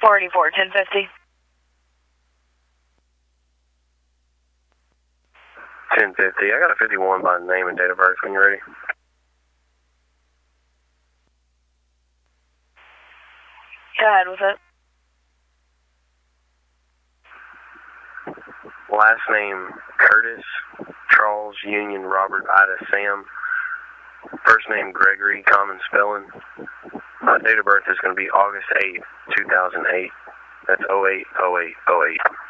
484, 1050. 1050. I got a 51 by name and date of birth when you're ready. Go ahead with it. Last name Curtis, Charles, Union, Robert, Ida, Sam. First name Gregory, common spelling. Date of birth is going to be August 8th, 2008. That's 080808.